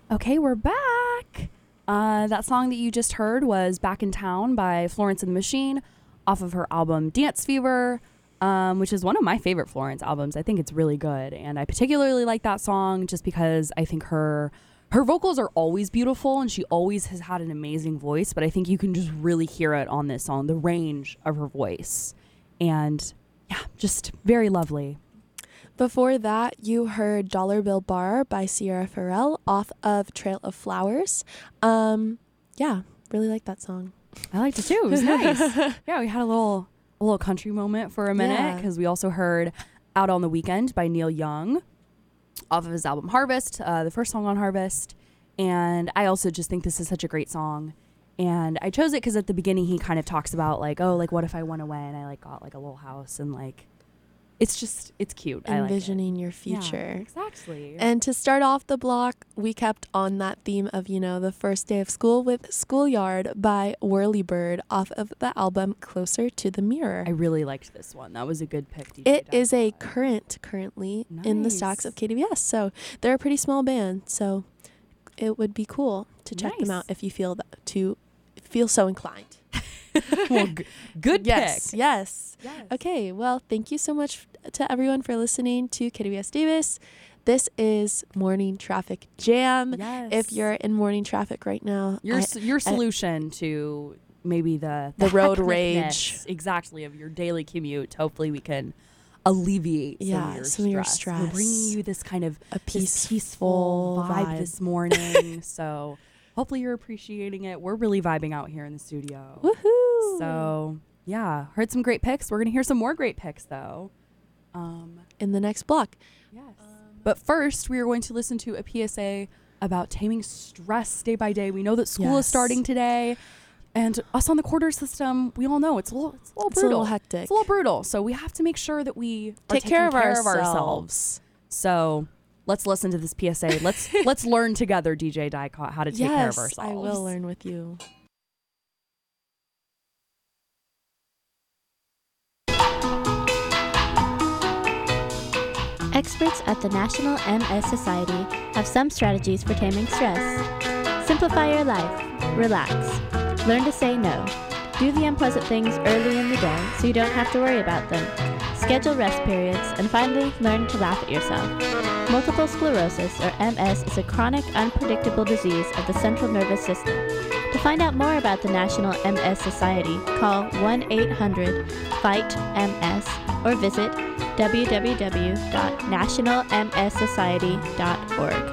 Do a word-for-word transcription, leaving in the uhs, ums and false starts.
Okay, we're back. Uh, that song that you just heard was Back in Town by Florence and the Machine off of her album Dance Fever, um, which is one of my favorite Florence albums. I think it's really good. And I particularly like that song just because I think her her vocals are always beautiful and she always has had an amazing voice. But I think you can just really hear it on this song, the range of her voice. And yeah, just very lovely. Before that, you heard Dollar Bill Bar by Sierra Farrell off of Trail of Flowers. Um, yeah, really like that song. I liked it too. It was nice. Yeah, we had a little a little country moment for a minute because yeah. we also heard Out on the Weekend by Neil Young off of his album Harvest, uh, the first song on Harvest. And I also just think this is such a great song. And I chose it because at the beginning he kind of talks about like, oh, like what if I went away and I like got like a little house and like, it's just, it's cute. Envisioning I like it. Your future. Yeah, exactly. And to start off the block, we kept on that theme of, you know, the first day of school with Schoolyard by Whirlybird off of the album Closer to the Mirror. I really liked this one. That was a good pick. D J It is a current currently nice. in the stacks of K D V S. So they're a pretty small band. So it would be cool to check nice. them out if you feel that, to feel so inclined. Well, g- good yes, pick. Yes. Yes. Okay. Well, thank you so much f- to everyone for listening to K D V S Davis. This is Morning Traffic Jam. Yes. If you're in morning traffic right now, your I, your solution I, to maybe the the, the road rage exactly of your daily commute. Hopefully, we can alleviate some yeah, of your some stress. Of your stress. We're bringing you this kind of a peaceful, peaceful vibe, vibe this morning. So. Hopefully you're appreciating it. We're really vibing out here in the studio. Woohoo! So, yeah, heard some great picks. We're going to hear some more great picks, though. Um, in the next block. Yes. Um, but first, we are going to listen to a P S A about taming stress day by day. We know that school yes. is starting today. And us on the quarter system, we all know it's a little, it's a little it's brutal. It's a little hectic. It's a little brutal. So we have to make sure that we take are care, of, care ourselves. of ourselves. So... let's listen to this P S A. Let's let's learn together, D J Dicott, how to take yes, care of ourselves. I will learn with you. Experts at the National M S Society have some strategies for taming stress. Simplify your life. Relax. Learn to say no. Do the unpleasant things early in the day so you don't have to worry about them. Schedule rest periods, and finally, learn to laugh at yourself. Multiple sclerosis, or M S, is a chronic, unpredictable disease of the central nervous system. To find out more about the National M S Society, call one eight hundred fight M S or visit w w w dot national m s society dot org.